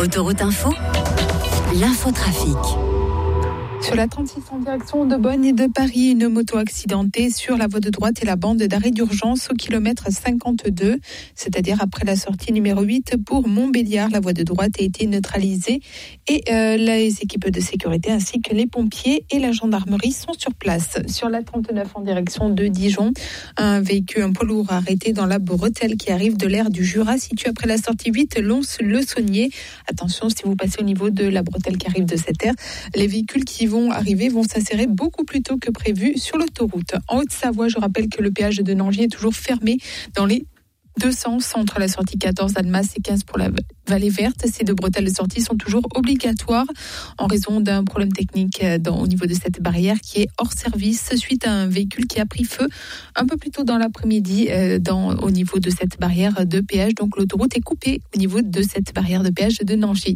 Autoroute Info, l'infotrafic. Sur la 36 en direction de Bonn et de Paris, une moto accidentée sur la voie de droite et la bande d'arrêt d'urgence au kilomètre 52, c'est-à-dire après la sortie numéro 8 pour Montbéliard. La voie de droite a été neutralisée et les équipes de sécurité ainsi que les pompiers et la gendarmerie sont sur place. Sur la 39 en direction de Dijon, un poids lourd arrêté dans la bretelle qui arrive de l'aire du Jura, situé après la sortie 8 Lons-le-Saunier. Attention, si vous passez au niveau de la bretelle qui arrive de cette aire, les véhicules qui vont s'insérer beaucoup plus tôt que prévu sur l'autoroute. En Haute-Savoie, je rappelle que le péage de Nangis est toujours fermé dans les deux sens entre la sortie 14 d'Annemasse et 15 pour la Vallée Verte. Ces deux bretelles de sortie sont toujours obligatoires en raison d'un problème technique au niveau de cette barrière qui est hors service suite à un véhicule qui a pris feu un peu plus tôt dans l'après-midi au niveau de cette barrière de péage. Donc l'autoroute est coupée au niveau de cette barrière de péage de Nangis.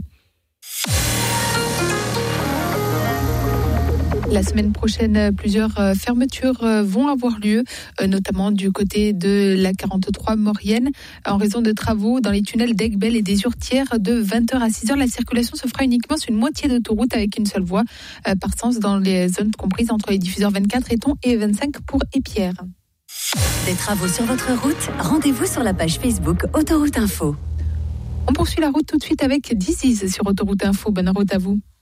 La semaine prochaine, plusieurs fermetures vont avoir lieu, notamment du côté de la 43 Maurienne, en raison de travaux dans les tunnels d'Aiguebelle et des Hurtières de 20h à 6h. La circulation se fera uniquement sur une moitié d'autoroute avec une seule voie par sens dans les zones comprises entre les diffuseurs 24 Éton et 25 pour Épierre. Des travaux sur votre route, rendez-vous sur la page Facebook Autoroute Info. On poursuit la route tout de suite avec This Is sur Autoroute Info. Bonne route à vous.